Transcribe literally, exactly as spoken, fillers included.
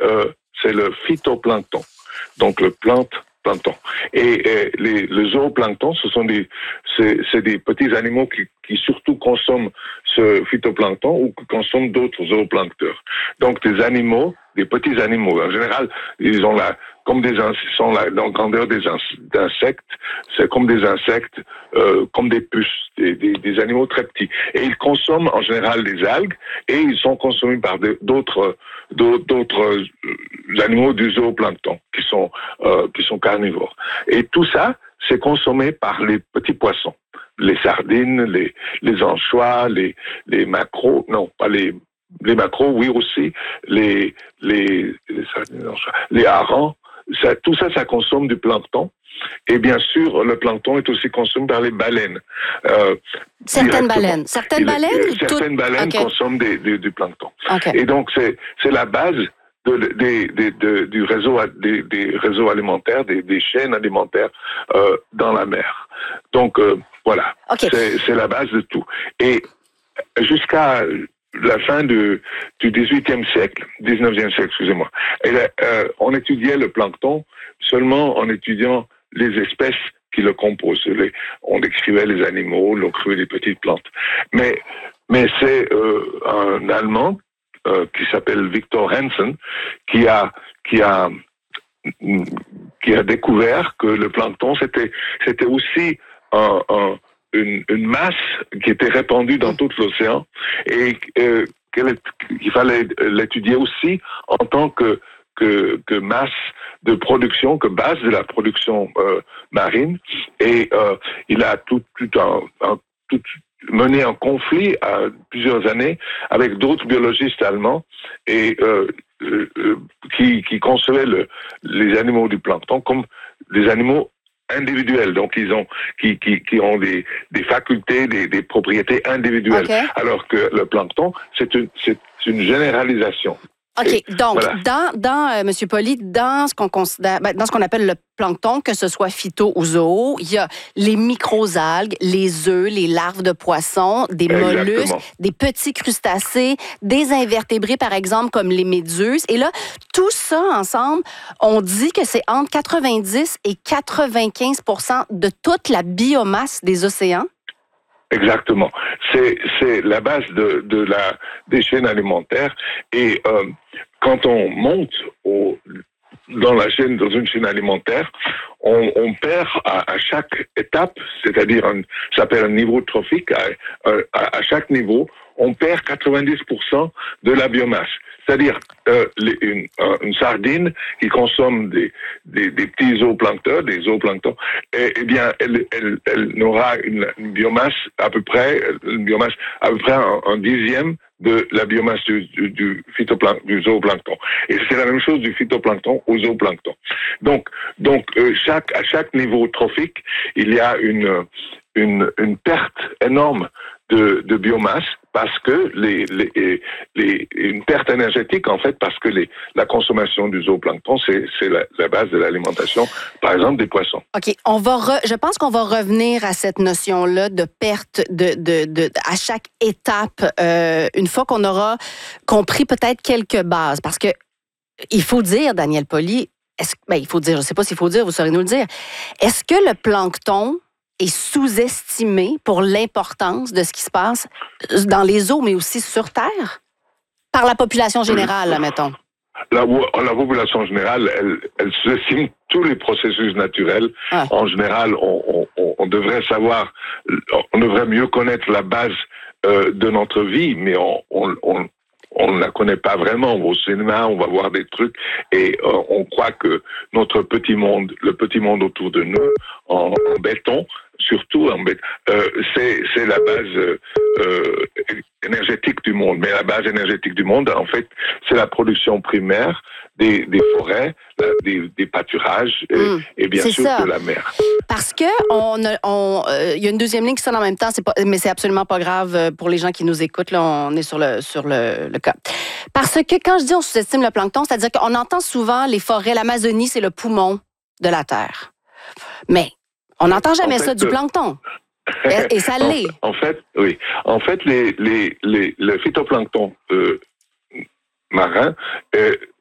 euh, c'est le phytoplancton, donc le plante plancton. Et, et les, le zooplancton, ce sont des, c'est, c'est des petits animaux qui, qui surtout consomment ce phytoplancton ou qui consomment d'autres zooplancteurs. Donc des animaux, des petits animaux. En général, ils ont la, comme des ils sont la, dans la grandeur des insectes, c'est comme des insectes, euh, comme des puces, des, des, des animaux très petits. Et ils consomment en général des algues et ils sont consommés par de, d'autres, d'autres, d'autres animaux du zooplancton qui sont, euh, qui sont carnivores. Et tout ça, c'est consommé par les petits poissons. Les sardines, les, les anchois, les, les maquereaux, non, pas les, les maquereaux, oui aussi, les, les, les sardines, les anchois, les harengs, ça, tout ça, ça consomme du plancton. Et bien sûr, le plancton est aussi consommé par les baleines. Euh, certaines baleines. Certaines baleines euh, ou Certaines toutes? baleines Okay. consomment des, des, du plancton. Okay. Et donc, c'est, c'est la base de, de, de, de, du réseau, des, des réseaux alimentaires, des, des chaînes alimentaires euh, dans la mer. Donc, euh, voilà. Okay. C'est, c'est la base de tout. Et jusqu'à la fin de, du dix-huitième siècle, dix-neuvième siècle, excusez-moi, et là, euh, on étudiait le plancton seulement en étudiant les espèces qui le composent. Les, on décrivait les animaux, on décrivait les petites plantes. Mais, mais c'est euh, un Allemand euh, qui s'appelle Victor Hansen qui a, qui a, qui a découvert que le plancton, c'était, c'était aussi un, un Une, une masse qui était répandue dans tout l'océan et euh, qu'il fallait l'étudier aussi en tant que, que, que masse de production, que base de la production euh, marine. Et euh, il a tout, tout, un, un, tout mené un conflit à plusieurs années avec d'autres biologistes allemands et euh, euh, qui, qui concevaient le, les animaux du plancton comme des animaux individuels, donc ils ont qui qui qui ont des des facultés, des des propriétés individuelles, okay. alors que le plancton c'est une c'est une généralisation. OK. Et donc, voilà. dans, dans euh, M. Poli, dans ce qu'on considère, ben, dans ce qu'on appelle le plancton, que ce soit phyto ou zoo, il y a les microalgues, les œufs, les larves de poissons, des Exactement. mollusques, des petits crustacés, des invertébrés, par exemple, comme les méduses. Et là, tout ça ensemble, on dit que c'est entre quatre-vingt-dix et quatre-vingt-quinze pour cent de toute la biomasse des océans. Exactement. C'est c'est la base de de la des chaînes alimentaires et euh, quand on monte au dans la chaîne dans une chaîne alimentaire, on, on perd à, à chaque étape, c'est-à-dire un, ça s'appelle un niveau trophique. À, à, à chaque niveau, on perd quatre-vingt-dix pour cent de la biomasse. C'est-à-dire euh, les, une, une sardine qui consomme des, des, des petits zooplanctons, des zooplanctons, eh, eh bien, elle, elle, elle n'aura une, une biomasse à peu près, une biomasse à peu près un, un dixième de la biomasse du, du, du, phytoplancton, du zooplancton. Et c'est la même chose du phytoplancton au zooplancton. Donc, donc euh, chaque, à chaque niveau trophique, il y a une, une, une perte énorme de, de biomasse parce que les, les, les, une perte énergétique, en fait, parce que les, la consommation du zooplancton, c'est, c'est la, la base de l'alimentation, par exemple, des poissons. OK. On va re, je pense qu'on va revenir à cette notion-là de perte de, de, de, à chaque étape, euh, une fois qu'on aura compris peut-être quelques bases. Parce que il faut dire, Daniel Poli, est-ce, ben, il faut dire, je ne sais pas s'il faut dire, vous saurez nous le dire, est-ce que le plancton est sous-estimé pour l'importance de ce qui se passe dans les eaux, mais aussi sur Terre, par la population générale, là, mettons? La, la population générale, elle, elle sous-estime tous les processus naturels. Ah. En général, on, on, on devrait savoir, on devrait mieux connaître la base euh, de notre vie, mais on, on, on on ne la connaît pas vraiment. On va au cinéma, on va voir des trucs et euh, on croit que notre petit monde, le petit monde autour de nous, en, en béton, surtout en béton, euh, c'est, c'est la base euh, énergétique du monde. Mais la base énergétique du monde, en fait, c'est la production primaire des, des forêts, des, des pâturages et, mmh, et bien sûr ça. De la mer. Parce que on, a, on, euh, y a une deuxième ligne qui sonne en même temps, c'est pas, mais c'est absolument pas grave pour les gens qui nous écoutent. Là, on est sur le sur le, le cas. Parce que quand je dis on sous-estime le plancton, c'est-à-dire qu'on entend souvent les forêts, l'Amazonie, c'est le poumon de la Terre. Mais on n'entend jamais en fait, ça du plancton. Et, et ça l'est. En, en fait, oui. En fait, les les les le phytoplancton euh, marin euh,